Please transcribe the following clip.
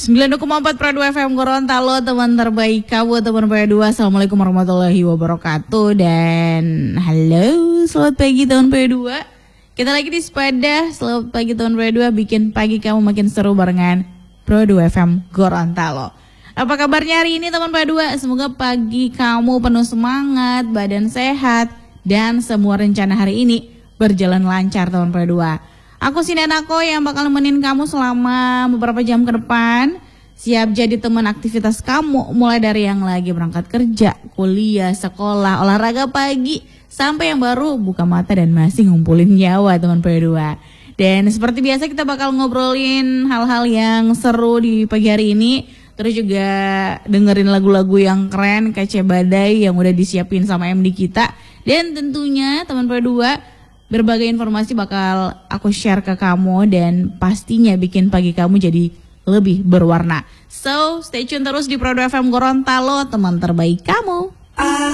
90,4 Pro 2 FM Gorontalo, teman terbaik kamu, teman P2. Assalamualaikum warahmatullahi wabarakatuh. Dan halo, selamat pagi teman P2. Kita lagi di Sepeda, selamat pagi teman P2. Bikin pagi kamu makin seru barengan Pro 2 FM Gorontalo. Apa kabarnya hari ini teman P2? Semoga pagi kamu penuh semangat, badan sehat, dan semua rencana hari ini berjalan lancar teman P2. Aku Sinenako yang bakal nemenin kamu selama beberapa jam ke depan. Siap jadi teman aktivitas kamu, mulai dari yang lagi berangkat kerja, kuliah, sekolah, olahraga pagi, sampai yang baru buka mata dan masih ngumpulin nyawa teman P2. Dan seperti biasa kita bakal ngobrolin hal-hal yang seru di pagi hari ini. Terus juga dengerin lagu-lagu yang keren, Kece Badai yang udah disiapin sama MD kita. Dan tentunya teman P2, berbagai informasi bakal aku share ke kamu dan pastinya bikin pagi kamu jadi lebih berwarna. So, stay tune terus di Pro 2 FM Gorontalo, teman terbaik kamu.